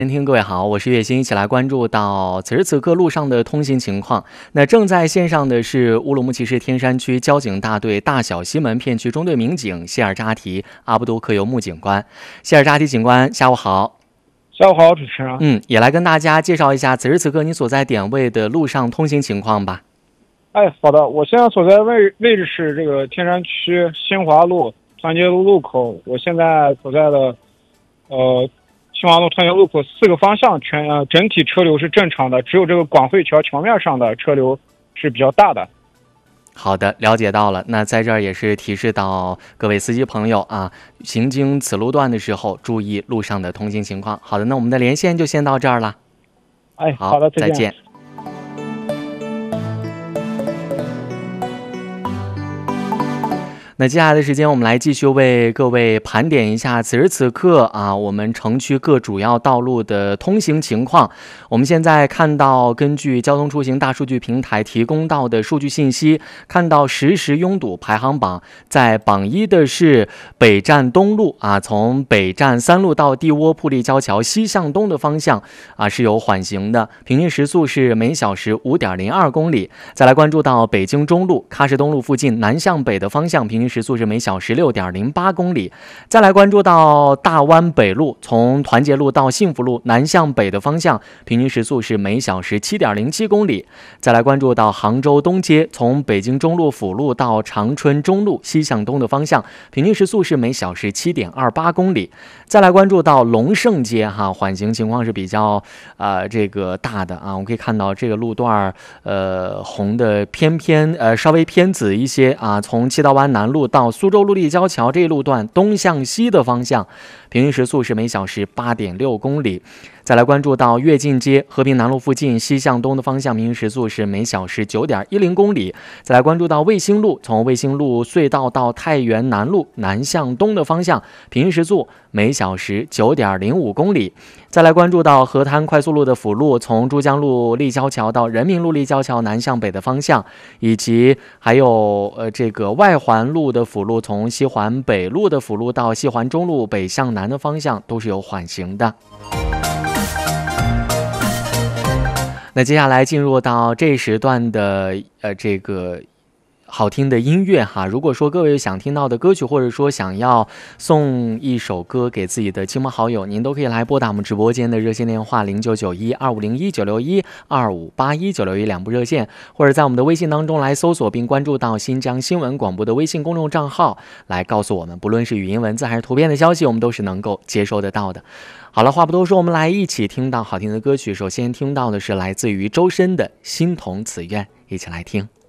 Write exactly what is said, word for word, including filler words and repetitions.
聆听各位好，我是月星，一起来关注到此时此刻路上的通行情况。那正在线上的是乌鲁木齐市天山区交警大队大小西门片区中队民警谢尔扎提阿布都克尤木警官。谢尔扎提警官，下午好。 下午好，主持人。 嗯，也来跟大家介绍一下此时此刻你所在点位的路上通行情况吧。 哎，好的，我现在所在位位置是这个天山区新华路团结路路口，我现在所在的呃。新华路团结路口四个方向全呃整体车流是正常的，只有这个广汇桥桥面上的车流是比较大的。 好的，了解到了。那在这儿也是提示到各位司机朋友啊，行经此路段的时候注意路上的通行情况。好的，那我们的连线就先到这儿了。 哎， 好， 好的， 再见。那接下来的时间，我们来继续为各位盘点一下此时此刻啊，我们城区各主要道路的通行情况。我们现在看到，根据交通出行大数据平台提供到的数据信息，看到实时拥堵排行榜，在榜一的是北站东路啊，从北站三路到地窝铺立交桥西向东的方向啊是有缓行的，平均时速是每小时五点零二公里。再来关注到北京中路喀什东路附近南向北的方向，平均时速是每小时六点零八公里。再来关注到大湾北路，从团结路到幸福路南向北的方向，平均时速是每小时七点零七公里。再来关注到杭州东街，从北京中路辅路到长春中路西向东的方向，平均时速是每小时七点二八公里。再来关注到龙胜街哈，缓行情况是比较呃这个大的啊，我们可以看到这个路段呃红的偏偏呃稍微偏紫一些啊，从七道湾南路到苏州路立交桥这一路段东向西的方向，平均时速是每小时八点六公里。再来关注到跃进街和平南路附近西向东的方向，平均时速是每小时九点一零公里。再来关注到卫星路，从卫星路隧道到太原南路南向东的方向，平均时速每小时九点零五公里。再来关注到河滩快速路的辅路，从珠江路立交桥到人民路立交桥南向北的方向，以及还有呃这个外环路的辅路，从西环北路的辅路到西环中路北向南的方向都是有缓行的。那接下来进入到这时段的呃这个好听的音乐哈，如果说各位想听到的歌曲，或者说想要送一首歌给自己的亲朋好友，您都可以来拨打我们直播间的热线电话零九九一二五零一九六一二五八一九六一两部热线，或者在我们的微信当中来搜索并关注到新疆新闻广播的微信公众账号，来告诉我们，不论是语音文字还是图片的消息，我们都是能够接收得到的。好了，话不多说，我们来一起听到好听的歌曲。首先听到的是来自于周深的《心同此愿》，一起来听。